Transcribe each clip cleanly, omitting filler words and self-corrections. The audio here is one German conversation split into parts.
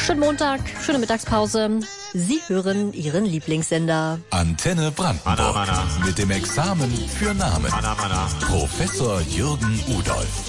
Schönen Montag, schöne Mittagspause. Sie hören Ihren Lieblingssender. Antenne Brandenburg. Mit dem Examen für Namen. Professor Jürgen Udolph.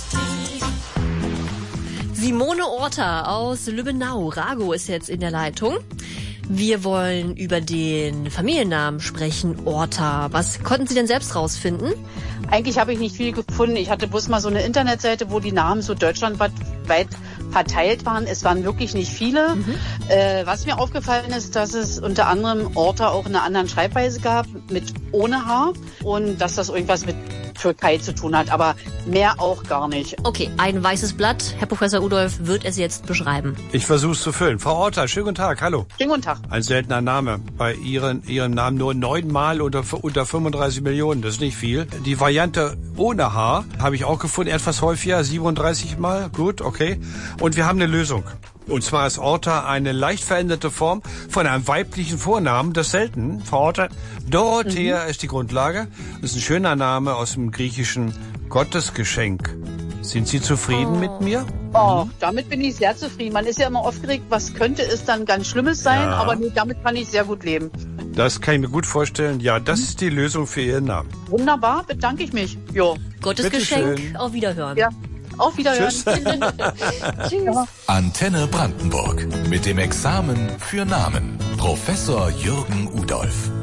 Simone Orta aus Lübbenau, Rago, ist jetzt in der Leitung. Wir wollen über den Familiennamen sprechen, Orta. Was konnten Sie denn selbst rausfinden? Eigentlich habe ich nicht viel gefunden. Ich hatte bloß mal so eine Internetseite, wo die Namen so deutschlandweit verteilt waren. Es waren wirklich nicht viele. Was mir aufgefallen ist, dass es unter anderem Orta auch in einer anderen Schreibweise gab, mit ohne H. Und dass das irgendwas mit Türkei zu tun hat. Aber mehr auch gar nicht. Okay, ein weißes Blatt. Herr Professor Udolph wird es jetzt beschreiben. Ich versuche es zu füllen. Frau Orta, schönen guten Tag. Hallo. Schönen guten Tag. Ein seltener Name. Bei Ihrem Namen nur 9-mal unter 35 Millionen. Das ist nicht viel. Die Variante ohne H habe ich auch gefunden. Etwas häufiger, 37 Mal. Gut, okay. Und wir haben eine Lösung. Und zwar ist Orta eine leicht veränderte Form von einem weiblichen Vornamen. Das ist selten. Frau Orta, Dorothea ist die Grundlage. Das ist ein schöner Name aus dem griechischen Gottesgeschenk. Sind Sie zufrieden mit mir? Oh, damit bin ich sehr zufrieden. Man ist ja immer aufgeregt, was könnte es dann ganz Schlimmes sein, Ja. aber nee, damit kann ich sehr gut leben. Das kann ich mir gut vorstellen. Ja, das ist die Lösung für Ihren Namen. Wunderbar, bedanke ich mich. Jo. Gottes Bitteschön. Geschenk, auf Wiederhören. Ja, auf Wiederhören. Tschüss. Tschüss. Antenne Brandenburg. Mit dem Examen für Namen. Professor Jürgen Udolph.